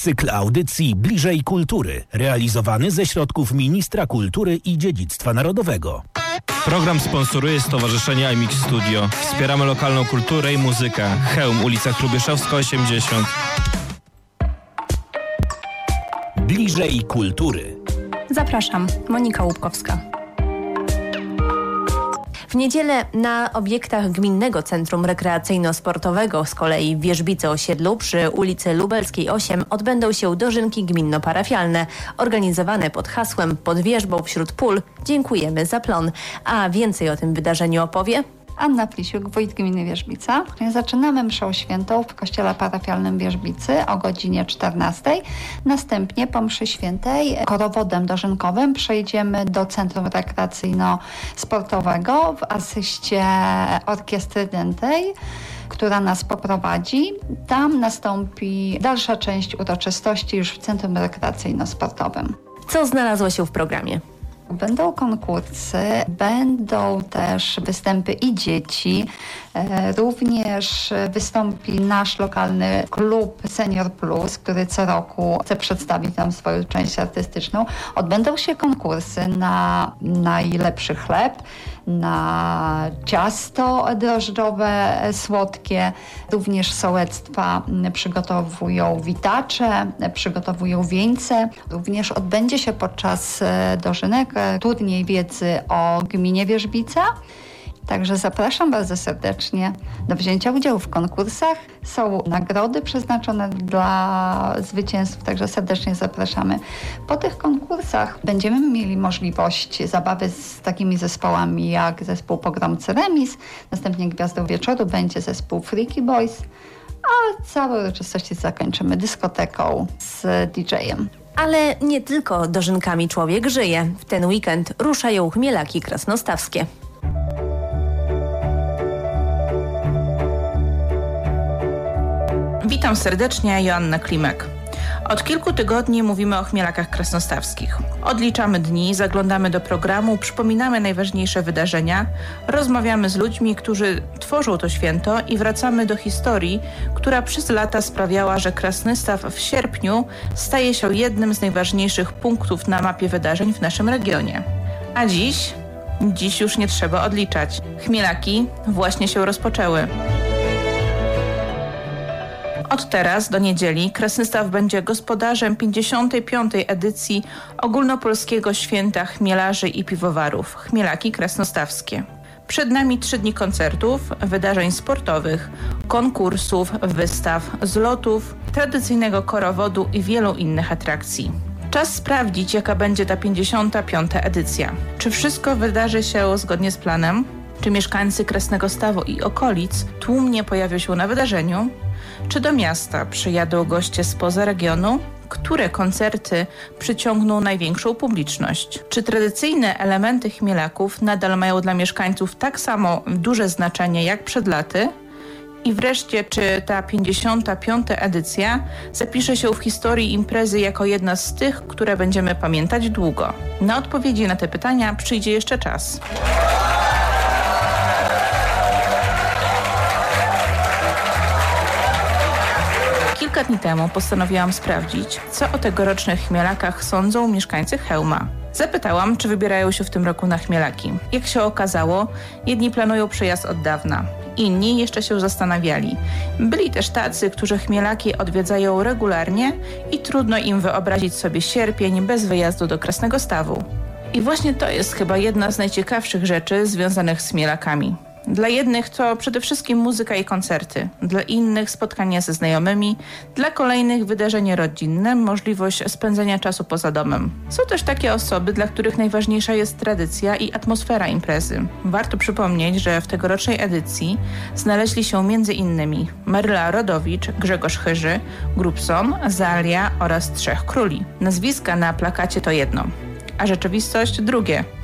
Cykl audycji Bliżej Kultury, realizowany ze środków Ministra Kultury i Dziedzictwa Narodowego. Program sponsoruje Stowarzyszenie iMix Studio. Wspieramy lokalną kulturę i muzykę. Chełm, ulica Hrubieszowska 80. Bliżej Kultury. Zapraszam, Monika Łupkowska. W niedzielę na obiektach Gminnego Centrum Rekreacyjno-Sportowego z kolei w Wierzbicy-Osiedlu przy ulicy Lubelskiej 8 odbędą się dożynki gminno-parafialne organizowane pod hasłem Pod wierzbą wśród pól dziękujemy za plon. A więcej o tym wydarzeniu opowie Anna Plisiuk, wójt gminy Wierzbica. Zaczynamy mszą świętą w kościele parafialnym Wierzbicy o godzinie 14. Następnie po mszy świętej korowodem dożynkowym przejdziemy do Centrum Rekreacyjno-Sportowego w asyście orkiestry dętej, która nas poprowadzi. Tam nastąpi dalsza część uroczystości już w Centrum Rekreacyjno-Sportowym. Co znalazło się w programie? Będą konkursy, będą też występy i dzieci. Również wystąpi nasz lokalny klub Senior Plus, który co roku chce przedstawić tam swoją część artystyczną. Odbędą się konkursy na najlepszy chleb, na ciasto drożdżowe, słodkie. Również sołectwa przygotowują witacze, przygotowują wieńce. Również odbędzie się podczas dożynek turniej wiedzy o gminie Wierzbica. Także zapraszam bardzo serdecznie do wzięcia udziału w konkursach. Są nagrody przeznaczone dla zwycięzców, także serdecznie zapraszamy. Po tych konkursach będziemy mieli możliwość zabawy z takimi zespołami jak zespół Pogromcy Remis, następnie gwiazdą wieczoru będzie zespół Freaky Boys, a całe uroczystości zakończymy dyskoteką z DJ-em. Ale nie tylko dożynkami człowiek żyje. W ten weekend ruszają chmielaki krasnostawskie. Witam serdecznie, Joanna Klimek. Od kilku tygodni mówimy o chmielakach krasnostawskich. Odliczamy dni, zaglądamy do programu, przypominamy najważniejsze wydarzenia, rozmawiamy z ludźmi, którzy tworzą to święto i wracamy do historii, która przez lata sprawiała, że Krasnystaw w sierpniu staje się jednym z najważniejszych punktów na mapie wydarzeń w naszym regionie. A dziś już nie trzeba odliczać. Chmielaki właśnie się rozpoczęły. Od teraz do niedzieli Krasnystaw będzie gospodarzem 55. edycji Ogólnopolskiego Święta Chmielarzy i Piwowarów – Chmielaki Krasnostawskie. Przed nami 3 dni koncertów, wydarzeń sportowych, konkursów, wystaw, zlotów, tradycyjnego korowodu i wielu innych atrakcji. Czas sprawdzić, jaka będzie ta 55. edycja. Czy wszystko wydarzy się zgodnie z planem? Czy mieszkańcy Krasnego Stawu i okolic tłumnie pojawią się na wydarzeniu? Czy do miasta przyjadą goście spoza regionu? Które koncerty przyciągną największą publiczność? Czy tradycyjne elementy chmielaków nadal mają dla mieszkańców tak samo duże znaczenie jak przed laty? I wreszcie, czy ta 55. edycja zapisze się w historii imprezy jako jedna z tych, które będziemy pamiętać długo? Na odpowiedzi na te pytania przyjdzie jeszcze czas. Kilka dni temu postanowiłam sprawdzić, co o tegorocznych chmielakach sądzą mieszkańcy Chełma. Zapytałam, czy wybierają się w tym roku na chmielaki. Jak się okazało, jedni planują przyjazd od dawna, inni jeszcze się zastanawiali. Byli też tacy, którzy chmielaki odwiedzają regularnie i trudno im wyobrazić sobie sierpień bez wyjazdu do Krasnego Stawu. I właśnie to jest chyba jedna z najciekawszych rzeczy związanych z chmielakami. Dla jednych to przede wszystkim muzyka i koncerty, dla innych spotkania ze znajomymi, dla kolejnych wydarzenie rodzinne, możliwość spędzenia czasu poza domem. Są też takie osoby, dla których najważniejsza jest tradycja i atmosfera imprezy. Warto przypomnieć, że w tegorocznej edycji znaleźli się m.in. Maryla Rodowicz, Grzegorz Chyży, Grubson, Zalia oraz 3 Króli. Nazwiska na plakacie to jedno, a rzeczywistość drugie.